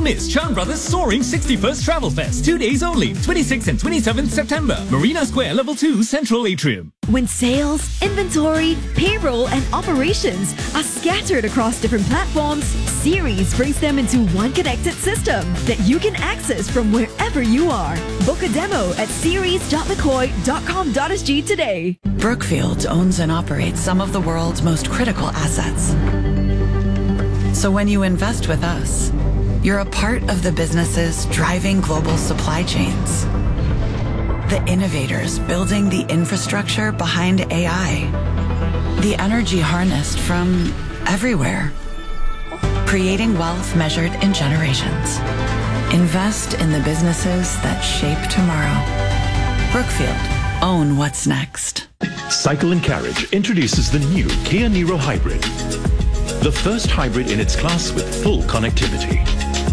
Don't miss Chan Brothers Soaring 61st Travel Fest. 2 days only, 26th and 27th September. Marina Square, Level 2, Central Atrium. When sales, inventory, payroll, and operations are scattered across different platforms, Ceres brings them into one connected system that you can access from wherever you are. Book a demo at ceres.mccoy.com.sg today. Brookfield owns and operates some of the world's most critical assets. So when you invest with us, you're a part of the businesses driving global supply chains. The innovators building the infrastructure behind AI. The energy harnessed from everywhere. Creating wealth measured in generations. Invest in the businesses that shape tomorrow. Brookfield. Own what's next. Cycle & Carriage introduces the new Kia Niro Hybrid. The first hybrid in its class with full connectivity.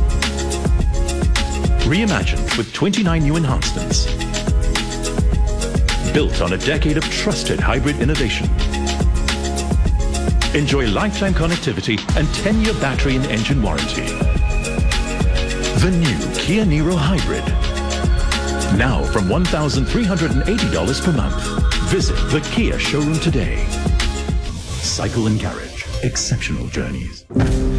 Reimagined with 29 new enhancements. Built on a decade of trusted hybrid innovation. Enjoy lifetime connectivity and 10-year battery and engine warranty. The new Kia Niro Hybrid. Now from $1,380 per month. Visit the Kia showroom today. Cycle & Carriage. Exceptional journeys.